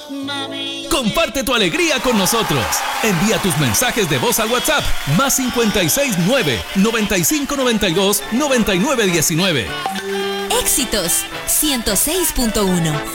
Comparte tu alegría con nosotros. Envía tus mensajes de voz al WhatsApp más 569 9592 9919. Éxitos 106.1.